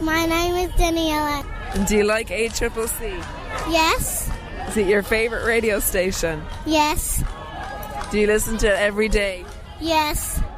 My name is Daniela. And do you like ACCC? Yes. Is it your favourite radio station? Yes. Do you listen to it every day? Yes.